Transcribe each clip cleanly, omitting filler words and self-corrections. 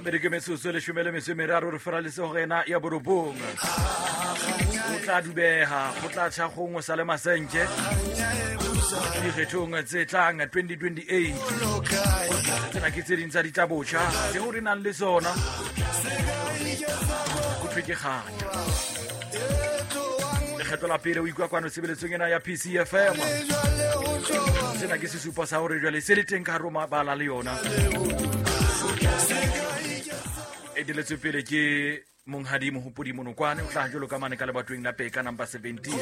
Amerika metsotso le shumele metso meraro re fera le se gena ya borobong o tla dubeha go tla tshagong o sa le masenke dikgethong tse tlang 2028 tsena ke tse ding tsa ditabotjha tseo re nang le sona go tlhokeganya lekgetlo la pele o ikwa kwano tshebeletsong ena ya PCFM tsena ke sesupo sa hore jwale se le teng ka roma bala le yona edeletse pele ke monghadi mohopodi monokwane o tla jolo ka mane ka lebatweng la peka number 17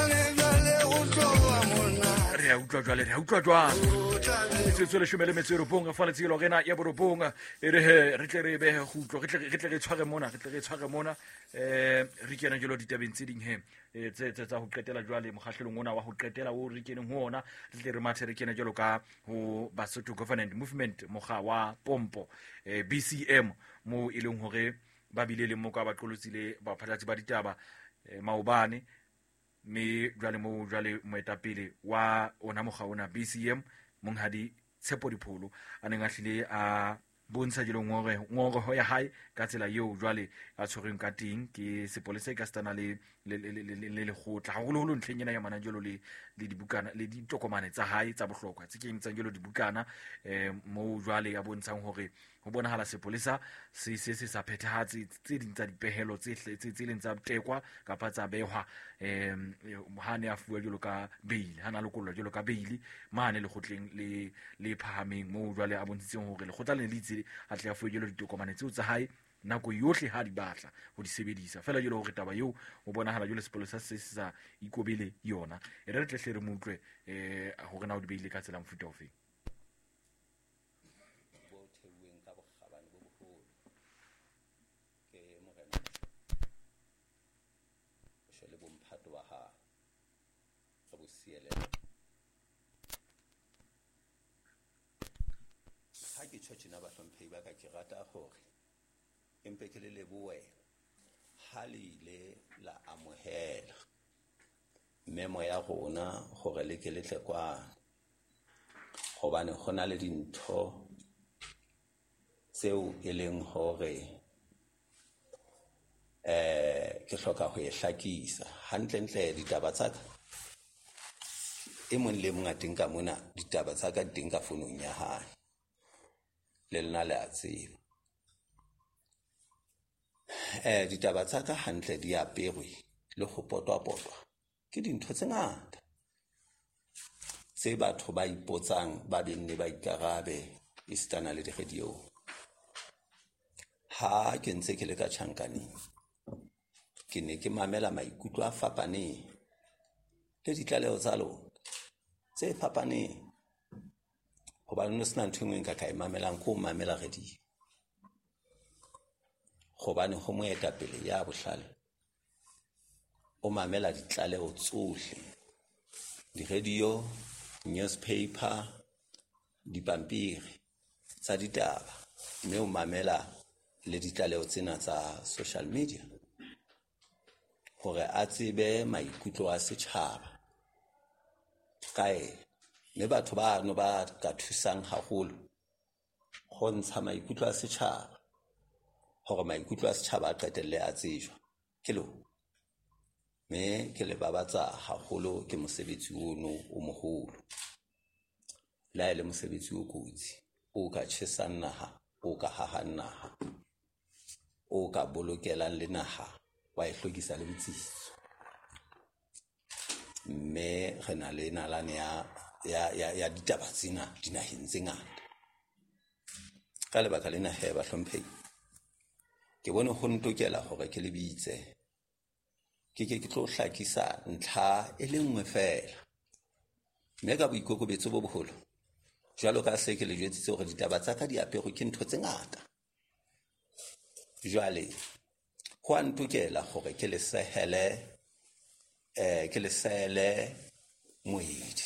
re a utlwa jwale setso le shumele metso ropong fa le tsilo rena ya boropong e re tle re behe gutlo re tle re tshware mona re kena jolo ditabeng tse ding he tsa ho qetela jwale mogahlelong ona wa ho qetela o re keneng ho ona re tle re mathe re kena jolo ka ho Basotho Government Movement moga wa pompo BCM mo ileng hore ba bile le moka ba qolotsile ba phatlatsi ba ditaba maobane me jwale moetapele wa ona moga ona BCM monghadi Tshepo Dipholo a neng a hlile a bontsha jelo ngore ho ya hae ka tsela eo jwale a tshwereng ka teng ke sepolesa ka stana le khotla haholo ntlheng ena ya manajelo le dibukana le ditokomane tsa hae tsa bohlokwa tse keng tsa jelo dibukana mo jwale ya bontshang hore ho bonahala sepolesa se sa phethahatse tse ding tsa dipehelo tse leng tsa tekwa kapa tsa behwa ha ne a fuwa jelo ka bail hana lokolwa jelo ka bail mane le khotleng le phahameng mo jwale a bontshitseng hore le khotla le litse a tla fuwa jelo ditokomane tseo tsa hae nako yohle ha di batla ho di sebedisa fela jelo hore taba eo o bonahala jelo sepolesa se sa ikobele yona re tle re mutlwe hore na o di beile ka tsela mfuta ofeng ha ke tshotjena ba hlomphehi ba ka ke rata hore empe ke le leboe ha le ile la amohela memo ya rona hore le ke letle kwa hobane hona le dintho tseo e leng hore ke hloka ho e hlakisa hantle ditaba tsa ka e mong le mong a teng ka mona ditaba tsa ka teng ka fonong ya hae le lena le a tseba ditaba tsa ka hantle di aperwe le go potwa ke dintho tse ngata tse batho ba ipotsang ba benne ba ikarabe istana le radio ha ke ntse ke le ka tjhankaneng ke ne ke mamela maikutlo a fapaneng le ditlaleho tsa lona tse fapaneng hobane sena ntho engwe ka imamelang ko mamela radio hobane ho moetapele ya bohlale o mamela ditlaleho tsohle di-radio newspaper dipampiri tsa ditaba mme o mamela le ditlaleho tsena tsa social media hore a tsebe maikutlo a setjhaba kae le batho ba no ba ka thusang haholo go ntsha maikutlo a setjhaba hore maikutlo a setjhaba a qetelle a tsejwa ke lo me ke le babatsa haholo ke mosebetsi ono o moholo la ile mosebetsi o kotsi o ka tshesang naha o ka hahannaha o ka bolokelang le naha wa e hlokisa le botsiso me re na le nalane ya ditaba tsena dinaheng tse ngata ka lebaka lena he ba hlomphehi ke bone ho ntokela hore ke le bitse ke tlo hlakisa ntlha e le nngwe fela mme ka boikokobetso bo boholo jwalo ka se ke le jwetsitse hore ditaba tsa ka di apere ke ntho tse ngata jwale ho a ntokela hore ke le sele moedi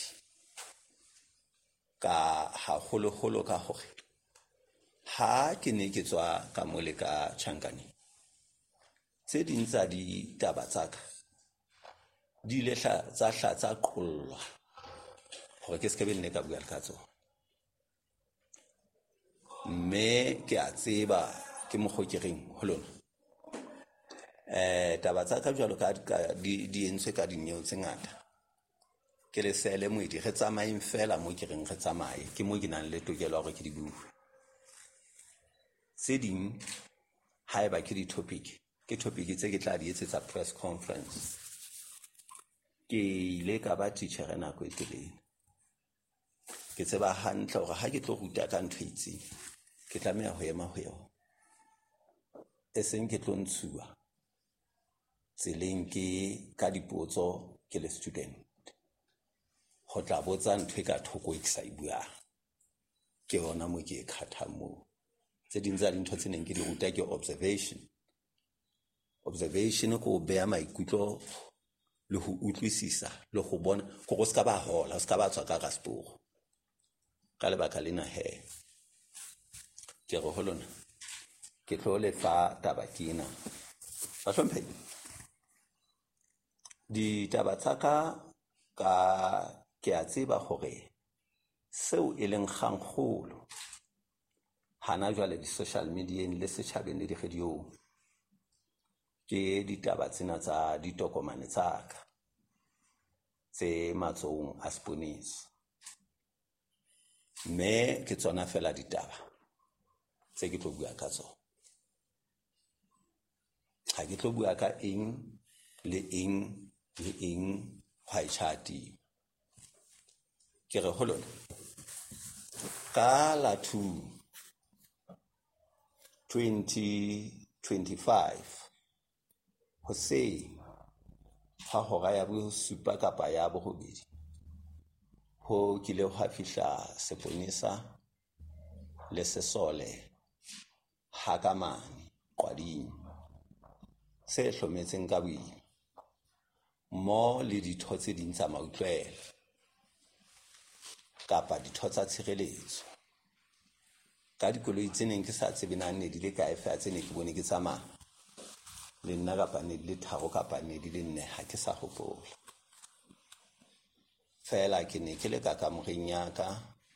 ka haholo ka hore ha ke ne ke tswa ka mole ka tjhankane tse ding tsa ditaba tsa ka di ile tsa qollwa hore ke se ke benne ka bua ka tsona mme ke a tseba ke mokgo ke reng ho lona taba tsa ka jwalo ka di entswe ka dineo tse ngata ke le sele moedi re tsamaeng fela mo ke reng re tsamaye ke mo ke nang le tokelo hore ke di bue tse ding haeba ke di topic ke topic tse ke tla di etsetsa press conference ke ile ka ba teacher nako e telele ke tseba hantle hore ha ke tlo ruta ka ntho itseng ke tlameha ho ema ho yona e seng ke tlo ntshuwa tseleng ke ka dipotso ke le student ho tla botsa ntho e ka thoko e ke sa e buang ke hona mo ke e kgathang moo tse ding tsa dintho tse neng ke di ruta ke observation ko beya maikutlo le ho utlwisisa le ho bona go ska ba hola ska ba tswa ka gasporo ka lebaka lena he ke go holona ke tlo le fa taba kina ba hlomphe di taba tsaka ka ke a tseba hore seo e leng kgangkgolo hana jwale di social media le setjhabeng le di radio ke ditaba tsena tsa ditokomane tsaka tse matsohong a seponesa mme ke tsona fela ditaba tse ke tlo bua ka tsona ha ke tlo bua ka eng le eng le eng ha chati ke re ho lona ka la 2025 hoseng ha hora ya bosupa kapa ya borobedi ho kile ho fihla seponesa le sesole hakamane qwading se hlometseng ka boima mo le ditho tse ding tsa mautlwelo kapa ditho tsa tshireletso ka dikoloi tse neng ke sa tsebenang ne di le kae fa tse ne ke bone ke tsamaya le nna kapa ne le tharo kapa ne di le nne ha ke sa hopola fela ke ne ke le ka kamoreng ya ka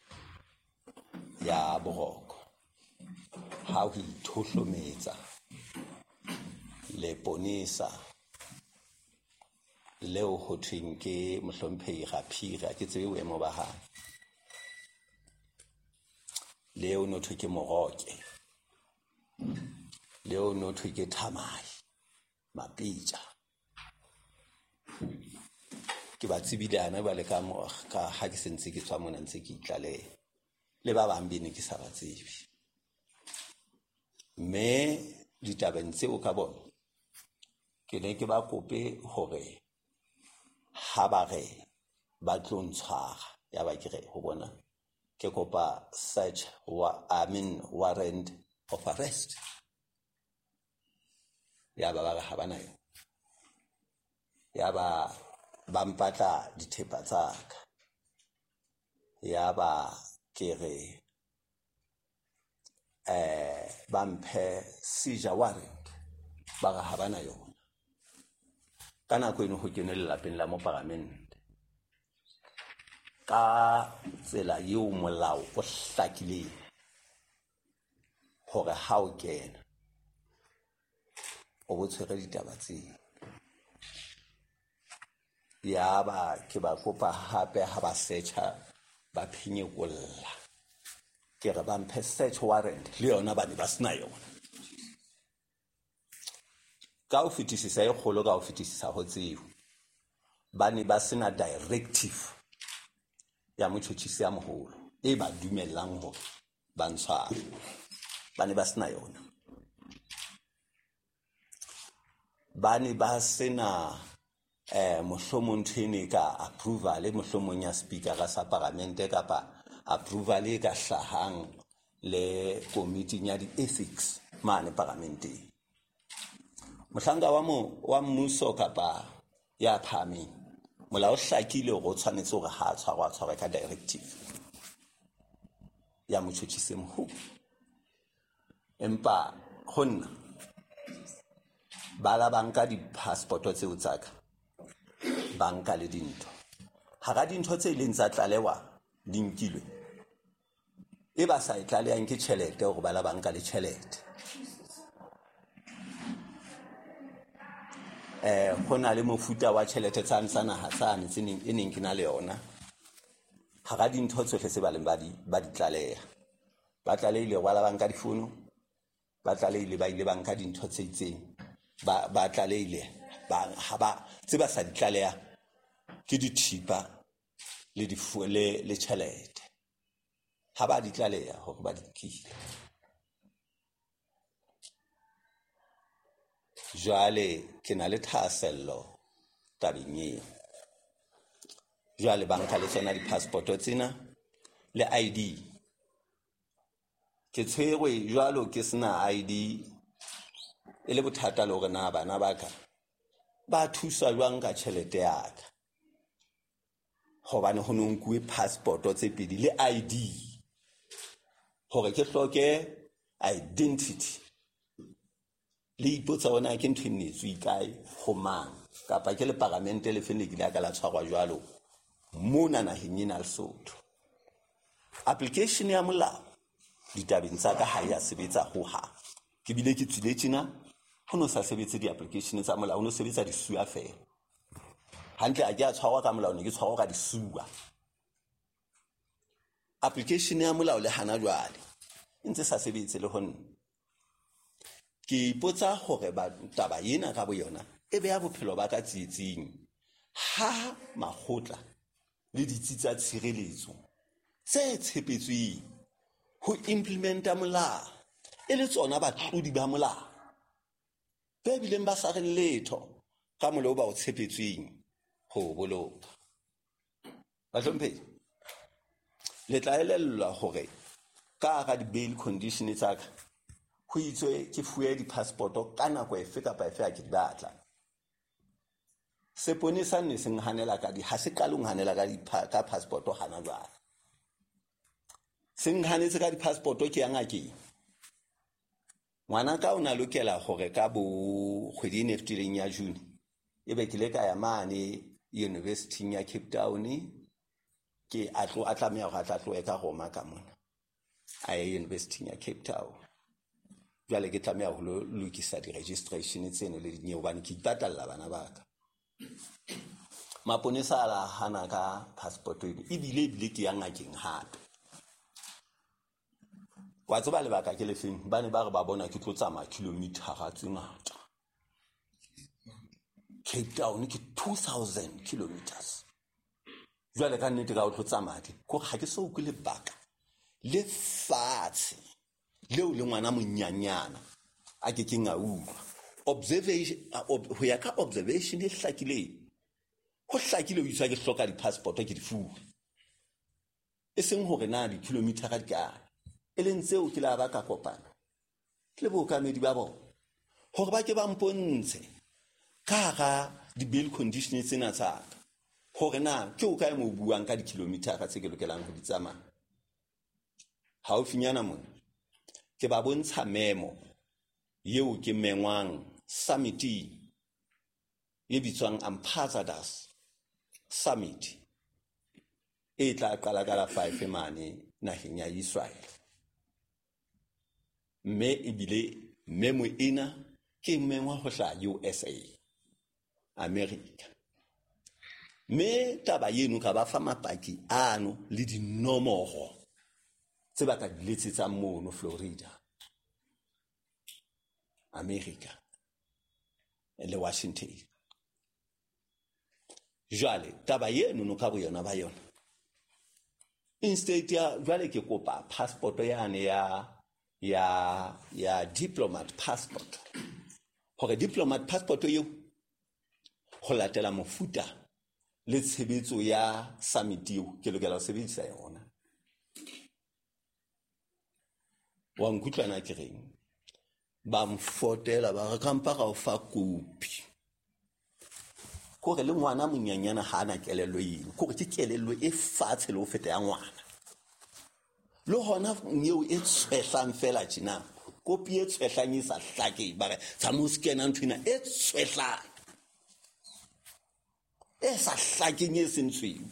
ya boroko ha ho ithohlometsa le ponisa leo ho thweng ke mohlomphehi Raphira ke tsebe boemo ba hae leo no thwe ke moroke leo no thwe ke Thamai Mapitja ke ba tsebile ana ba le ka ha ke sentse ke tswa mona ntse ke itlale le ba bang bene ke sa ba tsebe mme ditabeng tseo ka bona ke ne ke ba kope hore ha ba re ba tlo ntshwara ya ba ke re ho bona ke kopa search warrant of arrest ya ba ba ha bana yo ya ba mpatla dithepa tsaka ya ba ke re ba mphe seizure warrant ba ga ha bana yona ka nako eno ho kene lelapeng la mo parliament ka tsela eo molao o hlakileng hore ha o kena o botshwere ditaba tsena ya ba ke ba kopa hape ha ba searcha ba phenye kolla ke re ba mphe search warrant le yona ba ne ba sena yona ka o fetisisa e kgolo ka o fetisisa ho tseo ba ne ba sena directive ya motjhotjhisi ya moholo e ba dumellang hore ba ntshware ba ne ba sena yona ba ne ba sena mohlomong thene ka approval mohlomong ya speaker sa parlamente kapa approval e ka hlahang le committee ya di ethics mane parlamenteng mohlanka wa mmuso kapa ya phameng molao hlakile go tshwanetse gore ha tshwarwa ka directive ya motjhotjhisi moholo empa honna ba la banka di passport tseo tsaka banka le dintho ha ga dintho tse leng tsa tlalewa di nkilwe e ba sa itlaleang ke tjhelete gore ba la banka le tjhelete go na le mofuta wa tšhelete tsane sa naga sane e neng ke na le yona ga ga dintho tsotlhe se ba leng ba di tlaleya ba tlaleile go la banka difono ba tlaleile ba ile banka dintho tse itseng ba tlaleile ha ba tse ba sa di tlaleya ke dithipa le le tšhelete ha ba di tlaleya gore ba di kile jwale ke na le thasello tabeng eo jwale banka le tsona di-passporto tsena le ID ke tshwerwe jwalo ke sena ID e le bothata le gore na bana baka ba thusa jwang ka tšhelete yaka gobane go nonkuwe passporto tse pedi le ID gore ke hloke identity le ipotsa ona ke ntho nnetswe ikae go mang kapa ke le parlamente le fenekile ka la tshwarwa jwalo mona naheng ena Lesotho application ya molao ditabeng tsa ka ha ya sebetsa ho ha ke bile ke tsile tjena ho no sa sebetse di-application tsa molao ho no sebetsa disuwa fela hantle a ke a tshwarwa ka molao ne ke tshwarwa ka disuwa application ya molao le hana jwale ntse sa sebetse le honna ke ipotsa gore ba taba ena ka bo yona e be ya bophelo ba ka tsietsing ha makgotla le ditsi tsa tshireletso tse tshepetsweng ho implementa molao e le tsona batlodi ba molao be bileng ba sa re letho ka molao ba o tshepetsweng ho boloka ba tlhomphe le tla elellwa gore ka ga di-bail condition tsa ka go itswe ke fuwe di-passporto ka nako efe kapa efe a ke di batla seponesa ne se nghanela ka ha se kalong hanela ka passporto hana jwale se nghanetse ka di-passporto ke yang akeng ngwana ka o na lokela gore ka bo kgwedi e nefitileng ya June e be ke le ka ya mane University ya Cape Town ke a tlameya go tlo ka Roma ka mona a University ya Cape Town jwale ke tlameya go lokisa di-registration tseno le dinyewe bane ke ipatalla bana baka maponesa ala hana ka passport e bile ke yang akeng hape wa tseba lebaka ke lefeng bane ba re ba bona ke tlo tsamaya kilometera tse ngata Cape Town ke 2000 kilometers jwale ka nnete ka o tlo tsamaya go ga ke so le baka le fatshe leo le ngwana monnyanyana a ke ke ngaua observation ho ya ka observation e hlakile ho hlakile o isa ke hloka di-passport ke di fuwe e seng hore na di-kilometer di kae e leng tseo ke la ba ka kopana le bookamedi ba bona hore ba ke ba mpontshe ka ga di-bail conditions tsena tsa ka hore na ke o kae mo buang ka di-kilometer tse ke lokelang go di tsamaya haufinyana mona ke ba bontsha memo yeo ke mengwang summit e bitswang Ambassadors Summit e tla qala ka la 5 mane naheng ya Israel mme ebile memo ena ke mengwa ho hla USA America mme taba yeno ka ba fa mapaki ano le dinomoro tse ba ka diletsetsang mono Florida America le Washington jwale taba yeno no ka bo yona ba yona instead ya jwale ke kopa passport yane ya diplomat passport hore diplomat passport yo go latela mofuta le tshebetso ya summit yo ke lokela go sebedisa yona wa nkutlwana ke reng ba mfotela ba re kampa ga o fa kopi kore le ngwana monyanyana ha ana kelelo eno kore ke kelelo e fatshe le o feta ya ngwana le hona nyeo e tshwehlang fela tjena kopi e tshwehlang e sa hlake ba re tsa mo skena nthwena e tshwehlang e sa hlakeng e sentsweng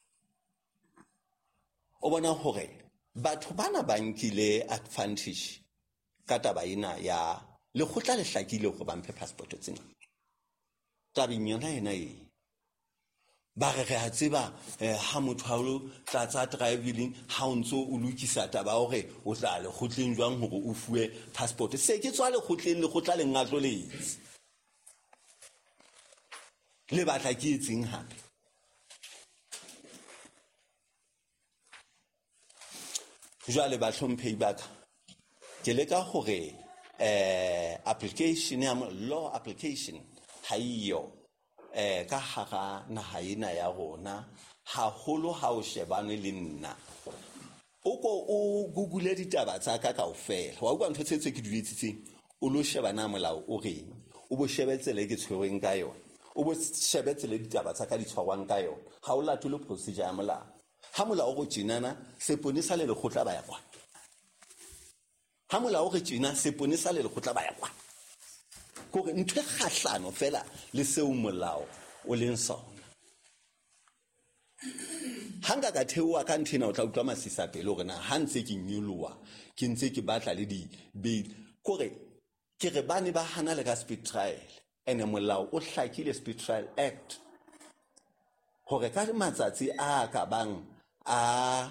o bona hore batho bana ba nkile advantage ka taba ena ya le khotla le hlakile go ba mphe passport tsena tabeng yona ena ba re a tseba ha motho ha o tlatsa driving ha o ntso o lokisa taba hore o tla le kgotleng jwang hore o fuwe passport se ke tswa le kgotleng le khotla le ngatloletse le batla ke etseng hape jwale ba hlomphehi baka ke leka hore application ya law application ha iyo ka hara naha ena ya rona haholo ha o shebane le nna o google ditaba tsa ka kaofela wa utlwa ntho tse ke di etsitseng o lo shebana molao o reng o bo shebetse le ke tshwereng ka yona o bo shebetse le ditaba tsa ka di tshwarwang ka yona ha o latole procedure ya molao ha molao go tjenana seponesa le lekgotla ba ya kwa ha molao go tjena seponesa le lekgotla ba ya kwa gore ntwe kgahlano fela le seo molao o leng sona hanga ka theoa ka nthena o tla utlwa masisa pele gore na ha ntse ke nyoloa ke ntse ke batla le di bail gore ke re bane ba hana le ka speed trial ene molao o hlakile speed trial act gore ka matsatsi a ka bang a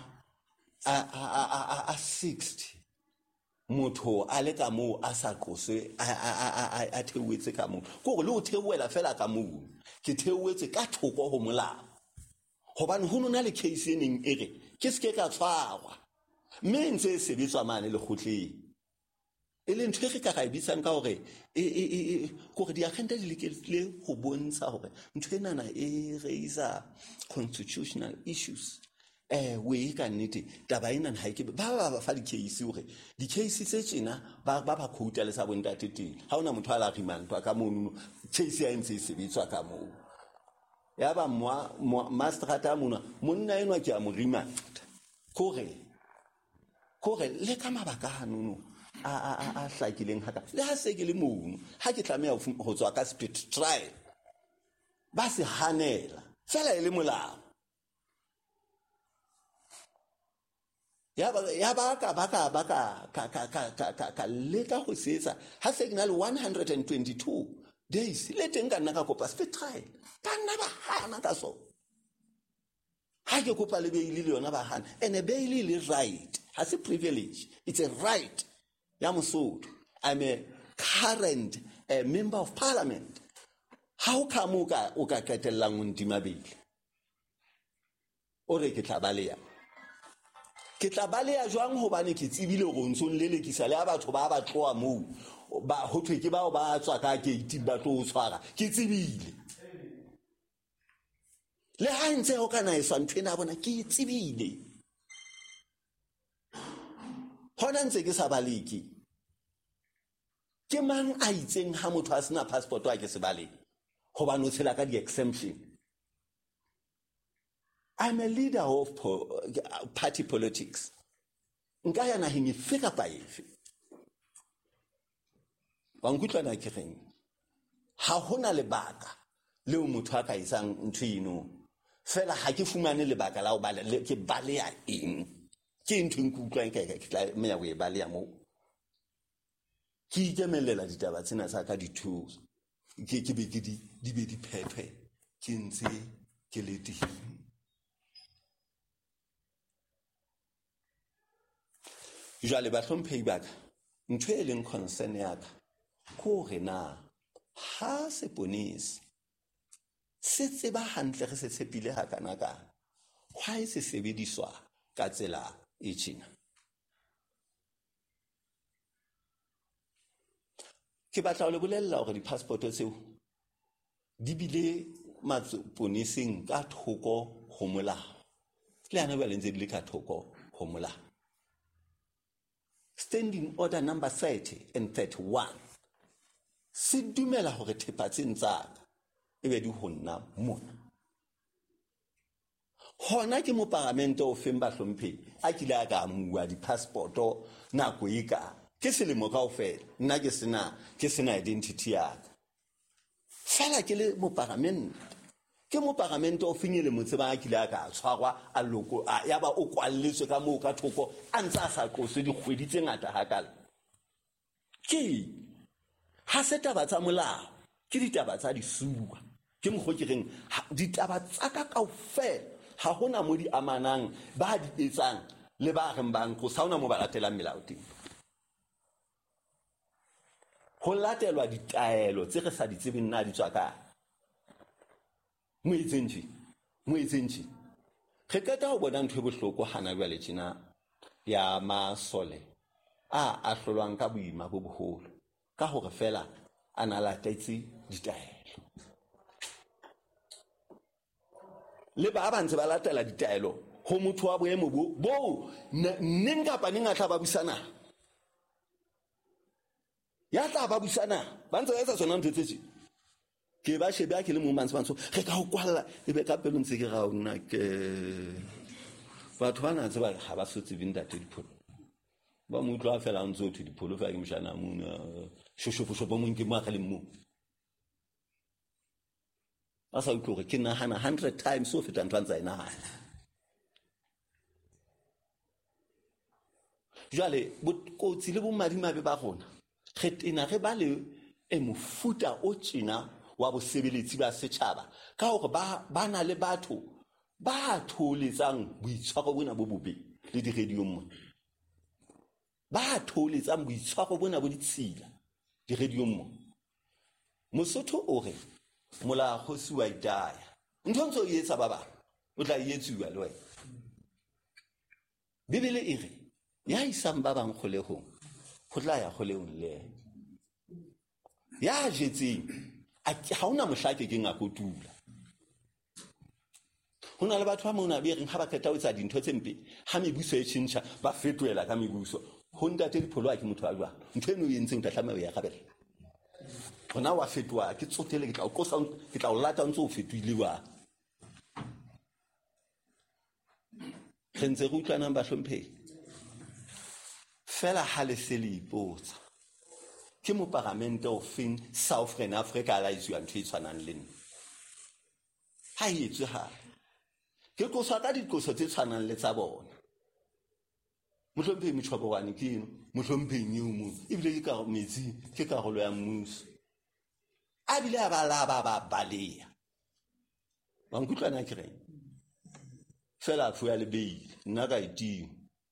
60 motho a le ka moo a sa qose a theoetse ka moo gore le o theoela fela ka moo ke theoetse ka thoko ho molao hobane ho nona le case eneng ere ke se ke ka tshwarwa mme ntse se bitswa mane le kgotleng e le ntho e ka ga ibitsang ka hore gore di agenda di le go bontsha hore ntho enana e raisa constitutional issues we ka nnete taba ena ha ke ba fa di case hore di case tse tsena ba quote le sa bontate teng ha ona motho a la remand ka mono case ya ntse se bitswa ka moo ya ba mastrata monna enwa ke a mo remand kore le ka mabaka hanono a hlakileng haka le ha se ke le mono ha ke tlameha ho tswa ka speed trial ba se hanela fela e le molao ya ba ka leka go setsa ha se ke na le 122 days le teng ka nna ka kopa speed trial ba nna ba hana ka so ha ke kopa le beile le yona ba hana ene beile le right ha se privilege it's a right ya mosotho I'm a current member of parliament how come o ka ketellang ntima beile o re ke tla balea jwang hobane ke tsebile go ntso le lekisa le a batho ba tloa moo ba ho thwe ke bao ba tswa ka gate ba tlo tshwara ke tsebile le ha ntse ho kana isa nthwena bona ke tsebile hona ntse ke sa baleki ke mang a itseng ha motho a sena passport wa ke se baleki hobane o tshela ka di exemption I'm a leader of party politics. Nka ya naheng efe kapa efe. Wa nkutlwa na ke reng? Ha hona lebaka leo motho a ka isang ntho eno. Fela ha ke fumane lebaka la ho ke balea eng. Ke ntho nkutlwa ke tla me ya go e balea mo. Ke ikemelela ditaba tsena tsa ka dithuso. Ke be ke di be di phephe. Ke ntse ke le teng. Jwale ba hlomphehi baka ntho e leng concern ya ka gore na ha seponesa se tseba hantle re se tshepile hakana ka why se sebediswa ka tsela e tjena ke batla le bolella hore di passport tseo di bile matsoponeseng ka thoko ho molao le ana ba lentse di le ka thoko ho molao Standing order number 30 and 31. Se dumela hore thepa tse ntsaka e be di honna mona. Hona ke mo parliament o feng ba hlomphehi a kile a ka amuwa di passporto nako e ka ke selemo kaofela nna ke sena identity ya ka. Fela ke le mo parliament ke mo parliament o finyele motseba a kile a ka tshwarwa a loko ya ba o kwalletswe ka moo ka thoko a ntse a sa qose dikgwedi tse ngata hakala ke ha se taba tsa molao ke ditaba tsa disuwa ke mokgwa ke reng ditaba tsa ka kaofela ha hona mo di amanang ba di etsang le ba reng ba nqosa, ha hona mo ba latelang melao teng. Ho latelwa ditaelo tse re sa di tsebeng na di tswa kae. Mo etseng tje re qeta ho bona ntho e bohloko hana jwale tjena ya masole a hlolwang ka boima bo boholo ka hore fela a na latetse ditaelo. Le ba ntse ba latela ditaelo ho motho wa boemo bo neng kapa neng a tla ba busana, ya tla ba busana ba ntse ba etsa tsona ntho tse ke ba shebe ke le mo mantsho re ka ho kwalla e be ka pelo ntse ke ga ona ke batho bana tse ba ha ba so tsebeng date dipholo ba mo tlo a fela ntse o thwe dipholo fa ke mshana mona shosho bo mo nke mo ka le mo a sa utlwe ke nahana 100 times so feta ntwantsa ina ha jale botsi le bo madimabe ba gona re tena re ba le mofuta o tjena wa bosebeletsi ba setjhaba ka hore ba na le batho ba tholetsang boitshwaro bona bo bobe le di radio mona, ba tholetsang boitshwaro bona bo ditshila di radio mona. Mosotho o re mola kgosi wa itaya ntho ntse o etsa ba bang o tla etsuwa le wena. Bibele e re ya isang ba bang kgolehong ho tla ya kgolehong le ya jetseng ha una mohlake ke ngakotula. Hona le batho ba mona be reng ha ba qeta ho etsa dintho tse mpe ha mebuso e tjhentjha ba fetoela ka mebuso ho ntate dipholo a ke motho a jwang ntho eno e entseng o tla tlameha ya gabela hona wa fetoa ke tsotele ke tla o qosa ke tla o lata ntse o fetoile wa re ntse re utlwanang ba hlomphehi fela ha le se le ipotsa ke mo parlamente o feng Southern Africa la iswa ntho e tshwanang le nna ha etswe ha ke qosa ka diqoso tse tshwanang le tsa bona. Mohlompe motjhobo wane ke eno mohlompe nyeo mo ebile ke ka metsi ke karolo ya mmuso a bile a ba la ba balea ba nkutlwana ke reng fela fu ya le beile nna ka itimo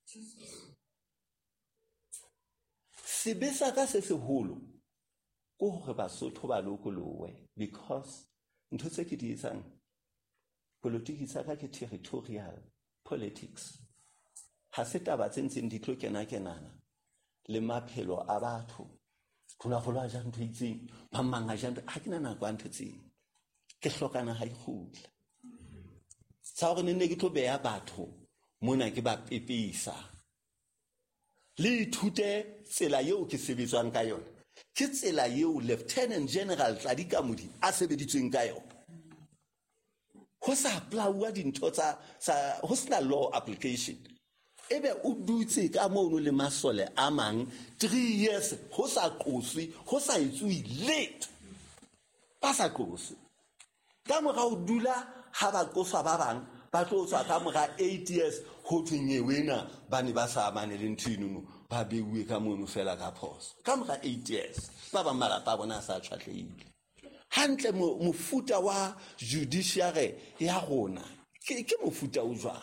sebesa ka se seholo ko hore Basotho ba lokolowe because ntho tse ke di etsang politiki sa ka ke territorial politics ha se taba tse ntseng di tlo kenana le maphelo a batho tona go lwa jang ntho itseng mamang a jang ha ke nana kwa ntho tseng ke hlokana ha ikgutla sa gore nne ke tlo beya batho mona ke ba pepisa le ithute tsela yeo ke sebetswang ka yona ke tsela yeo Lieutenant General Tladika Modi a sebeditsweng ka yona ho sa apply dintho tsa ho sena law application ebe o dutse ka mono le masole a mang 3 years ho sa qoswe ho sa etswe late ba sa qoswe ka mora o dula ha ba qoswa ba bang ba tlo tswa ka mora 8 years ho thwenyewena ba ne ba sa amane le nthinunu ba beuwe ka mono fela ka phoso ka mora 8 years ba ba malapa bona sa tshwatlehile hantle mofuta wa judiciary ya rona ke mofuta o jwang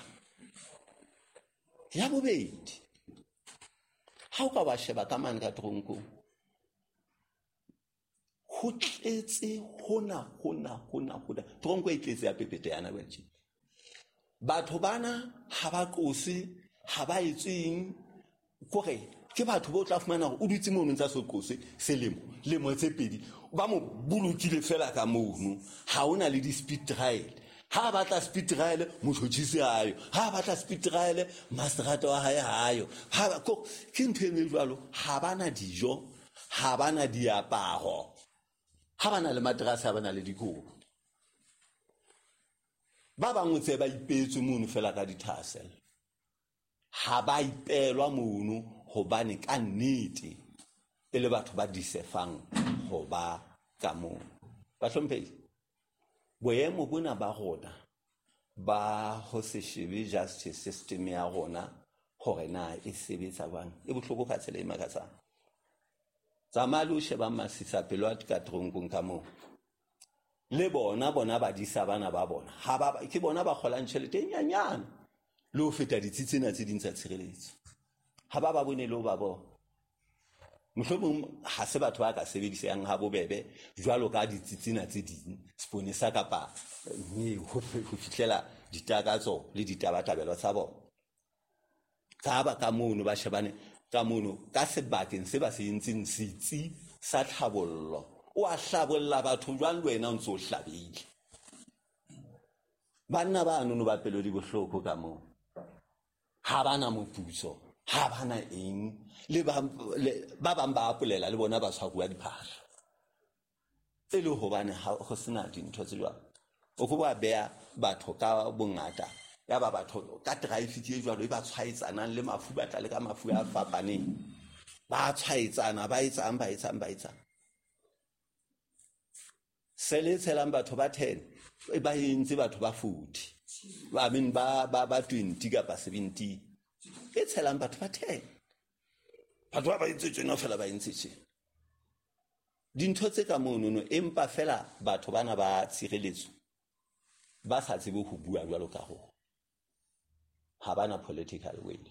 ya bobedi ha o ka ba sheba ka mane ka tronko ho tletse hona tronko e tletse ya pepete yana wetjhe batho bana ha ba qose ha ba etseng kore ke batho bo tla fumana hore o dutse mono ntse so qose selemo tse pedi ba mo bulukile fela ka mono ha ona le di speed trial ha ba tla speed trial motjhotjhisi ayo ha ba tla speed trial masterata wa hae hayo ha ba ko ke ntho e jwalo ha bana dijo ha bana diaparo ha bana le madrasa ha bana le dikobo ba bangwe tse ba ipetswe mono fela ka dithasel ha ba ipelwa mono hobane ka nnete e le batho ba disefang ho ba ka mono ba hlompheile boemo bona ba rona ba ho se shebe justice system ya rona hore na e sebetsa jwang e bohloko ka tsela e makatsang tsamalo sheba masisa pelo a ka tronkong ka mo le bona ba disa bana ba bona ke bona ba kgolang tšhelete e nyanyana le ho feta ditsi tsena tse ding tsa tshireletso ha ba bone le ho ba bona mohlomong ha se batho ba ka sebedisang ha bobebe jwalo ka ditsi tsena tse ding seponesa kapa ho fihlela ditakatso le ditabatabelo tsa bona ka ba ka mono ba shebane ka mono ka sebakeng se ba se entseng setsi sa tlhabollo o a hlabolla batho jwang le wena o ntse o hlabile banna ba no ba pelo di bohloko ka mo ha bana moputso ha bana eng le ba bang ba apolela le bona ba tshwarwa diphahla e le hobane ho sena dintho tse jwalo o go ba bea batho ka bongata ya ba batho ka drive e jwalo e ba tshwaetsanang le mafu ba tla le ka mafu a fapaneng ba tshwaetsana ba etsang sele tselang batho ba 10 e ba entse batho ba 40 ba men ba 20 kapa 70 e tselang batho ba 10 batho ba entse tseno fela ba entse tse dintho tse ka monono empa fela batho bana ba tshireletso ba sa tsebe ho bua jwalo ka ho ha bana political will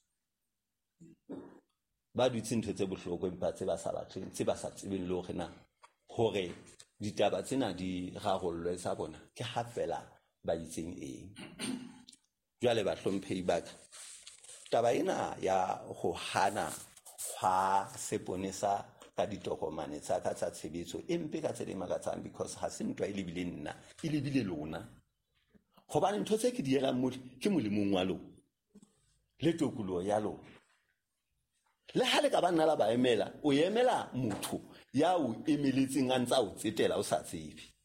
ba dutse ntho tse bohloko empa tse ba sa batleng tse ba sa tsebeng le hore ditaba tsena di rarollwe sa bona ke ha fela ba itseng eng jwale ba hlomphehi baka taba ena ya ho hana ha seponesa ka ditokomane tsa ka tsa tshebetso empe ka tsela e makatsang because ha se ntwa e lebile nna e lebile lona hobane ntho tse ke di elang mo ke molemong wa lona le tokulo ya lona le ha le ka ba nna la ba emela o emela motho ya o emeletseng a ntsa o tsetela o sa tsebe